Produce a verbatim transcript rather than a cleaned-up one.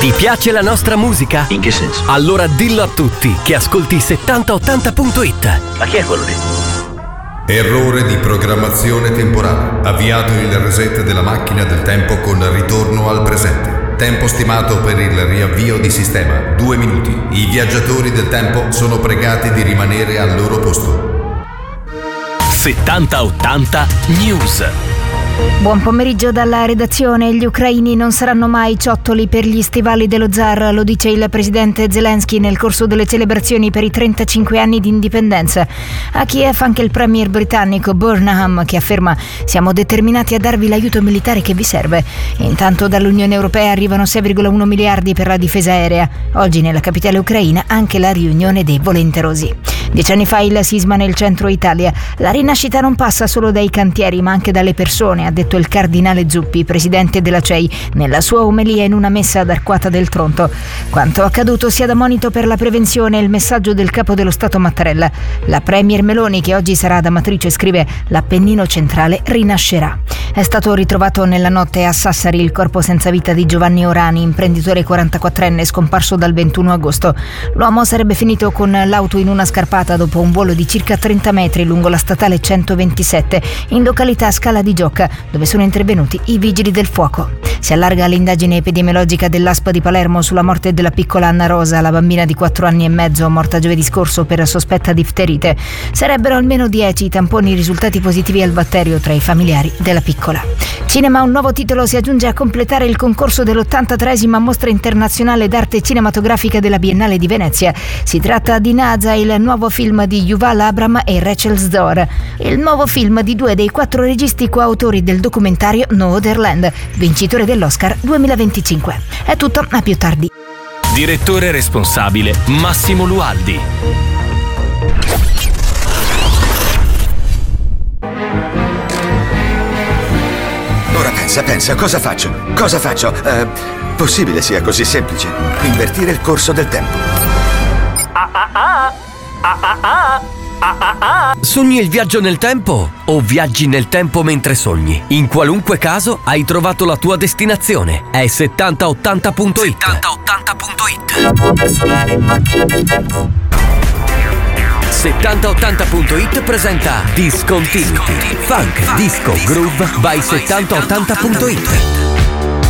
Ti piace la nostra musica? In che senso? Allora dillo a tutti che ascolti settanta ottanta punto it. Ma chi è quello lì? Errore di programmazione temporale. Avviato il reset della macchina del tempo con ritorno al presente. Tempo stimato per il riavvio di sistema, due minuti. I viaggiatori del tempo sono pregati di rimanere al loro posto. settanta ottanta News. Buon pomeriggio dalla redazione. Gli ucraini non saranno mai ciottoli per gli stivali dello zar, lo dice il presidente Zelensky nel corso delle celebrazioni per i trentacinque anni di indipendenza. A Kiev anche il premier britannico Burnham, che afferma: siamo determinati a darvi l'aiuto militare che vi serve. Intanto dall'Unione Europea arrivano sei virgola uno miliardi per la difesa aerea. Oggi nella capitale ucraina anche la riunione dei volenterosi. Dieci anni fa il sisma nel centro Italia. La rinascita non passa solo dai cantieri ma anche dalle persone, ha detto il cardinale Zuppi, presidente della C E I, nella sua omelia in una messa ad Arquata del Tronto. Quanto accaduto sia da monito per la prevenzione il messaggio del capo dello Stato Mattarella. La premier Meloni, che oggi sarà ad Amatrice, scrive: l'Appennino centrale rinascerà. È stato ritrovato nella notte a Sassari il corpo senza vita di Giovanni Orani, imprenditore quarantaquattrenne scomparso dal ventuno agosto. L'uomo sarebbe finito con l'auto in una scarpata dopo un volo di circa trenta metri lungo la statale centoventisette in località Scala di Giocca, dove sono intervenuti i vigili del fuoco. Si allarga l'indagine epidemiologica dell'A S P di Palermo sulla morte della piccola Anna Rosa, la bambina di quattro anni e mezzo morta giovedì scorso per sospetta difterite. Sarebbero almeno dieci i tamponi risultati positivi al batterio tra i familiari della piccola. Cinema, un nuovo titolo si aggiunge a completare il concorso dell'ottantatreesima Mostra Internazionale d'Arte Cinematografica della Biennale di Venezia. Si tratta di Naza, il nuovo film di Yuval Abram e Rachel Zor, il nuovo film di due dei quattro registi coautori del documentario No Other Land, vincitore dell'Oscar duemilaventicinque. È tutto, a più tardi. Direttore responsabile Massimo Lualdi. Ora pensa, pensa, cosa faccio? Cosa faccio? Eh, possibile sia così semplice. Invertire il corso del tempo. Ah ah ah! Ah ah ah! Ah ah ah! Sogni il viaggio nel tempo o viaggi nel tempo mentre sogni? In qualunque caso hai trovato la tua destinazione. È settanta ottanta punto it. settanta ottanta punto it. settanta ottanta punto it presenta Discontinuity. Funk, disco, groove by settanta ottanta punto it.